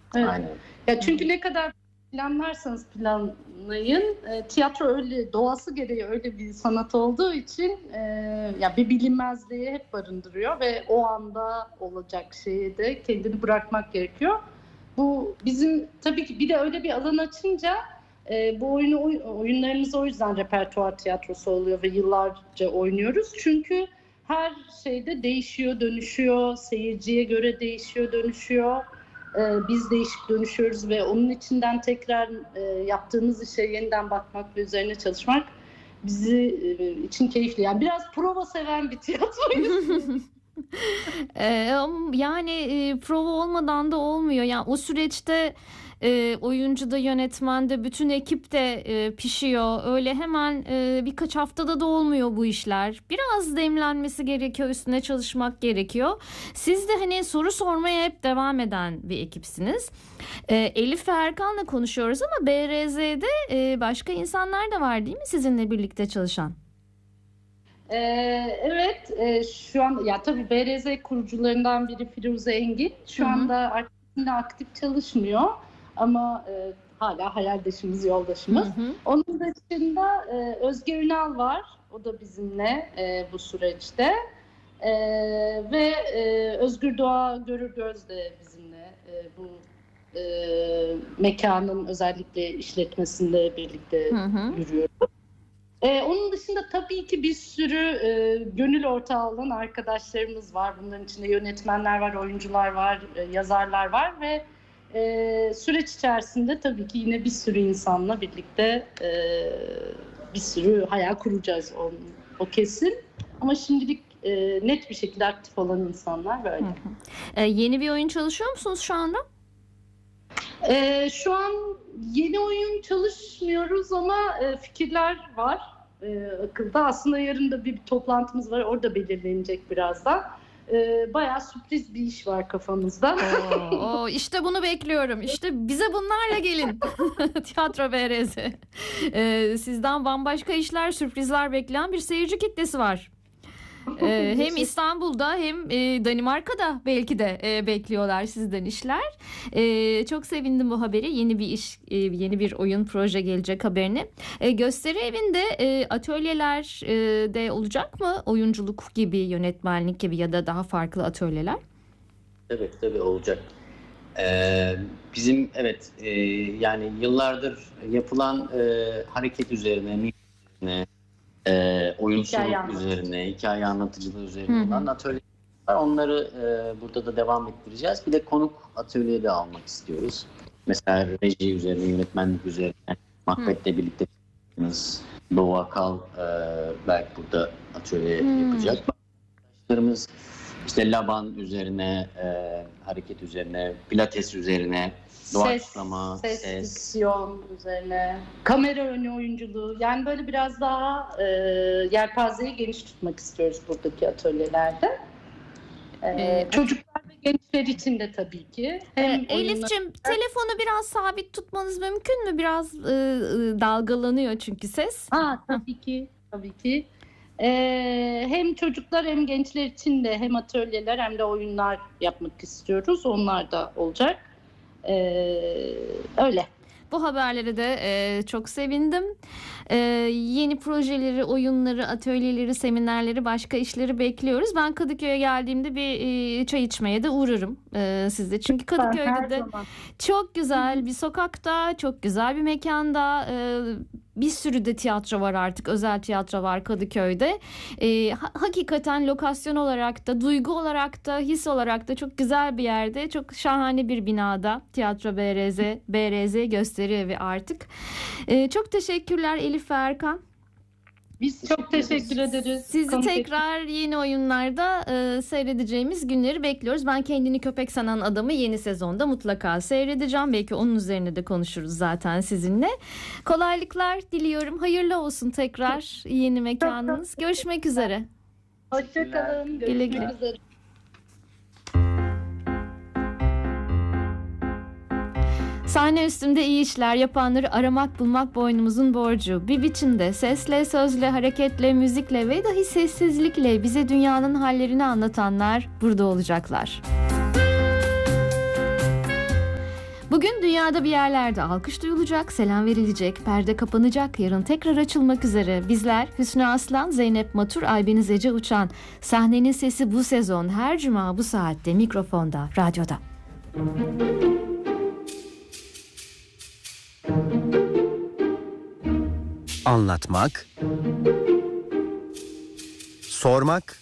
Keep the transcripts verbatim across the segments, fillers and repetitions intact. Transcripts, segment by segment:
Evet. Aynen. Ya çünkü ne kadar planlarsanız planlayın, e, tiyatro öyle doğası gereği öyle bir sanat olduğu için e, ya bir bilinmezliği hep barındırıyor ve o anda olacak şeye de kendini bırakmak gerekiyor. Bu bizim tabii ki bir de öyle bir alan açınca e, bu oyunu oyunlarımız o yüzden repertuar tiyatrosu oluyor ve yıllarca oynuyoruz. Çünkü her şeyde değişiyor, dönüşüyor, seyirciye göre değişiyor, dönüşüyor. Biz değişip dönüşüyoruz ve onun içinden tekrar e, yaptığımız işe yeniden bakmak ve üzerine çalışmak bizi e, için keyifli. Yani biraz prova seven bir tiyatroyuz. Ee, yani e, prova olmadan da olmuyor. Yani o süreçte e, oyuncu da yönetmen de bütün ekip de e, pişiyor. Öyle hemen e, birkaç haftada da olmuyor bu işler. Biraz demlenmesi gerekiyor, üstüne çalışmak gerekiyor. Siz de hani soru sormaya hep devam eden bir ekipsiniz. E, Elif ve Erkan'la konuşuyoruz ama B R Z'de e, başka insanlar da var değil mi sizinle birlikte çalışan? Ee, evet, e, şu an ya tabii B R Z kurucularından biri Firuze Engin. Şu Hı-hı. anda artık aktif çalışmıyor ama e, hala hayaldaşımız, yoldaşımız. Hı-hı. Onun dışında e, Özge Ünal var. O da bizimle e, bu süreçte. E, ve e, Özgür Doğa Görürgöz de bizimle e, bu e, mekanın özellikle işletmesinde birlikte Hı-hı. yürüyoruz. Ee, onun dışında tabii ki bir sürü e, gönül ortağı olan arkadaşlarımız var. Bunların içinde yönetmenler var, oyuncular var, e, yazarlar var ve e, süreç içerisinde tabii ki yine bir sürü insanla birlikte e, bir sürü hayal kuracağız o, o kesin. Ama şimdilik e, net bir şekilde aktif olan insanlar böyle. Hı hı. Ee, yeni bir oyun çalışıyor musunuz şu anda? Ee, şu an yeni oyun çalışmıyoruz ama e, fikirler var e, akılda. Aslında yarın da bir, bir toplantımız var. Orada belirlenecek birazdan. E, bayağı sürpriz bir iş var kafamızda. Oo, oo, işte bunu bekliyorum. İşte bize bunlarla gelin. Tiyatro B R Z. Ee, sizden bambaşka işler, sürprizler bekleyen bir seyirci kitlesi var. Ee, hem İstanbul'da hem e, Danimarka'da belki de e, bekliyorlar sizden işler. E, çok sevindim bu haberi. Yeni bir iş, e, yeni bir oyun proje gelecek haberini. E, gösteri evinde e, atölyeler e, de olacak mı? Oyunculuk gibi, yönetmenlik gibi ya da daha farklı atölyeler? Evet, tabii olacak. Ee, bizim evet e, yani yıllardır yapılan e, hareket üzerine, üzerine E, oyunculuk hikaye üzerine, hikaye anlatıcılığı üzerine Hı-hı. olan atölyeler var. Onları e, burada da devam ettireceğiz. Bir de konuk atölye de almak istiyoruz. Mesela reji üzerine, yönetmenlik üzerine, Macbeth'le birlikte yaptığımız Doğu Akal e, belki burada atölye Hı-hı. yapacak. Arkadaşlarımız işte Laban üzerine, e, hareket üzerine, pilates üzerine, doğaçlama, ses, ses, diksiyon üzerine, kamera önü oyunculuğu. Yani böyle biraz daha e, yelpazeyi geniş tutmak istiyoruz buradaki atölyelerde. E, ee, çocuklar ve gençler için de tabii ki. Hem ee, Elif'ciğim oyunlar... telefonu biraz sabit tutmanız mümkün mü? Biraz e, e, dalgalanıyor çünkü ses. Ha, tabii ki, tabii ki. Ee, hem çocuklar hem gençler için de hem atölyeler hem de oyunlar yapmak istiyoruz. Onlar da olacak. Ee, öyle. Bu haberlere de e, çok sevindim. E, yeni projeleri, oyunları, atölyeleri, seminerleri, başka işleri bekliyoruz. Ben Kadıköy'e geldiğimde bir e, çay içmeye de uğrarım e, sizde. Çünkü Kadıköy'de de çok güzel bir sokakta, çok güzel bir mekanda. E, bir sürü de tiyatro var artık. Özel tiyatro var Kadıköy'de. E, ha, hakikaten lokasyon olarak da, duygu olarak da, his olarak da çok güzel bir yerde. Çok şahane bir binada. Tiyatro B R Z, B R Z gösteri evi artık. E, çok teşekkürler Elif ve Erkan. Biz çok teşekkür ederiz. Sizi Komik tekrar yeni oyunlarda e, seyredeceğimiz günleri bekliyoruz. Ben Kendini Köpek Sanan Adamı yeni sezonda mutlaka seyredeceğim. Belki onun üzerine de konuşuruz zaten sizinle. Kolaylıklar diliyorum. Hayırlı olsun tekrar yeni mekanınız. Görüşmek üzere. Hoşçakalın. Görüşmek güle üzere. Sahne üstünde iyi işler yapanları aramak bulmak boynumuzun borcu. Bir biçimde sesle, sözle, hareketle, müzikle ve dahi sessizlikle bize dünyanın hallerini anlatanlar burada olacaklar. Bugün dünyada bir yerlerde alkış duyulacak, selam verilecek, perde kapanacak, yarın tekrar açılmak üzere. Bizler Hüsnü Aslan, Zeynep Matur, Aybeniz Ece Uçan. Sahnenin sesi bu sezon her cuma bu saatte mikrofonda, radyoda. Anlatmak, sormak,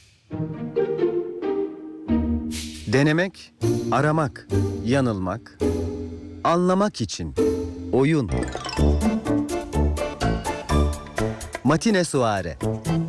denemek, aramak, yanılmak, anlamak için oyun. Matine Suare.